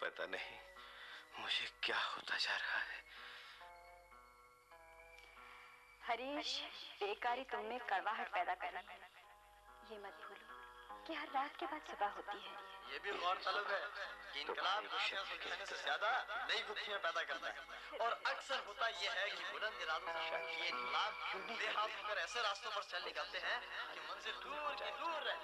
पता नहीं मुझे क्या होता जा रहा है। हरीश, बेकारी तुम में कड़वाहट पैदा कर रही है। ये मत भूलो कि हर रात के बाद सुबह होती है। ये भी गौरतलब है कि इनकलाब गुत्थियां सुलझाने से ज्यादा नई गुत्थियां पैदा करता है। और अक्सर होता यह है कि बुलंद इरादों से ये इनकलाब बेहाल होकर ऐसे रास्तों पर चल निकलते हैं कि मंजिल दूर की दूर रह